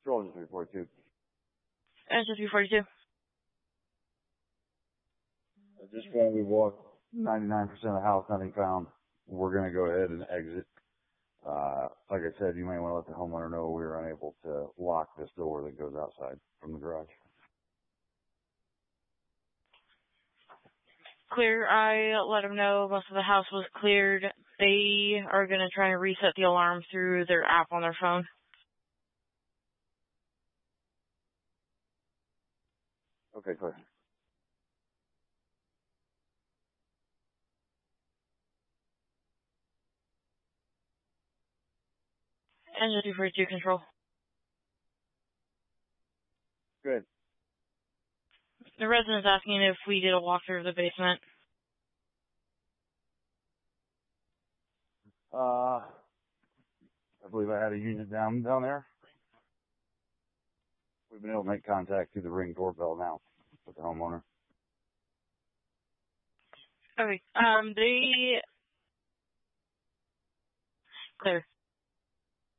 Control just 342. Engine 342. At this point, we've walked 99% of the house, nothing found. We're going to go ahead and exit. Like I said, you may want to let the homeowner know we were unable to lock this door that goes outside from the garage. Clear. I let them know most of the house was cleared. They are going to try and reset the alarm through their app on their phone. Okay, clear. Engine 242 control. Good. The resident's asking if we did a walkthrough of the basement. I believe I had a unit down there. We've been able to make contact through the Ring doorbell now with the homeowner. Okay. Clear.